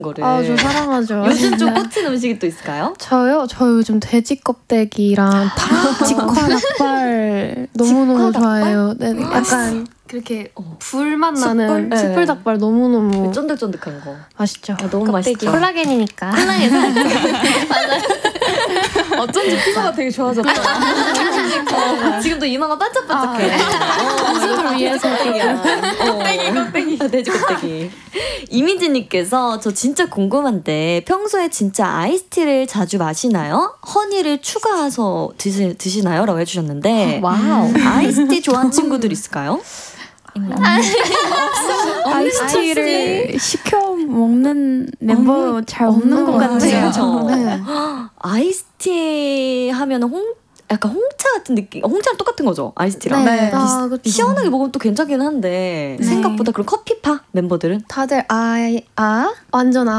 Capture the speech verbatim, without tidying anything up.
거를. 아, 저 사랑하죠. 요즘 좀 꽂힌 음식이 또 있을까요? 저요? 저 요즘 돼지 껍데기랑 직화 닭발 너무너무 좋아해요. 네, 약간 그렇게 어. 불맛 나는 숯불? 숯불 닭발 너무너무 쫀득쫀득한 거. 맛있죠. 아, 너무 껍데기. 맛있죠. 콜라겐이니까. 콜라겐. 맞아요. 어쩐지 피부가 되게 좋아졌다. 어, 지금도 이마가 반짝반짝해. 웃음을 위해서. 껍데기, 껍데기. 돼지 껍데기. 이민지님께서 저 진짜 궁금한데 평소에 진짜 아이스티를 자주 마시나요? 허니를 추가해서 드시, 드시나요? 라고 해주셨는데 와우. 아이스티 좋아하는 친구들 있을까요? 아이스티를 시켜 먹는 멤버 잘 없는 것 같아요. 그렇죠. 네. 아이스티 하면 홍 약간 홍차 같은 느낌. 홍차랑 똑같은 거죠. 아이스티랑. 네. 아, 그쵸. 시원하게 먹으면 또 괜찮긴 한데 네. 생각보다 그런 커피파 멤버들은 다들 아, 아? 완전 아.